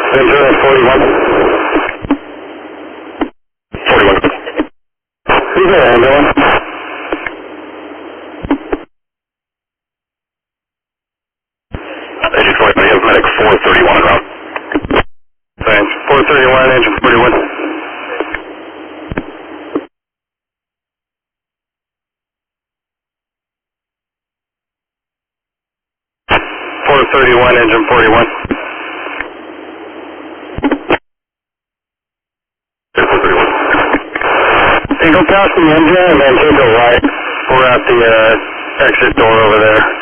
Ventura 41. 41. Who's there, ambulance? Engine 41, you have medic 431 en route. Thanks. 431, engine 41. 431, engine 41. Hey, go past the engine and then take a right. We're at the exit door over there.